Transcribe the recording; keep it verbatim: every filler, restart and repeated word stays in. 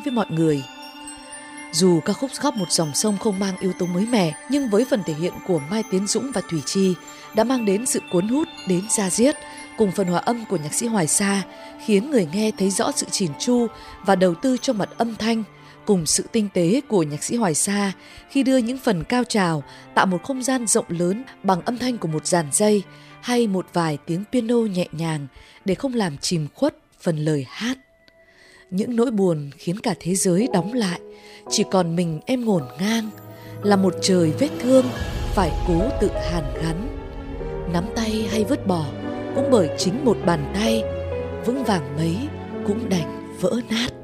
với mọi người. Dù ca khúc Khóc một dòng sông không mang yếu tố mới mẻ, nhưng với phần thể hiện của Mai Tiến Dũng và Thủy Chi đã mang đến sự cuốn hút đến da diết, cùng phần hòa âm của nhạc sĩ Hoài Sa khiến người nghe thấy rõ sự chỉn chu và đầu tư cho mặt âm thanh, cùng sự tinh tế của nhạc sĩ Hoài Sa khi đưa những phần cao trào tạo một không gian rộng lớn bằng âm thanh của một dàn dây hay một vài tiếng piano nhẹ nhàng để không làm chìm khuất phần lời hát. Những nỗi buồn khiến cả thế giới đóng lại, chỉ còn mình em ngổn ngang, là một trời vết thương phải cố tự hàn gắn. Nắm tay hay vứt bỏ cũng bởi chính một bàn tay, vững vàng mấy cũng đành vỡ nát.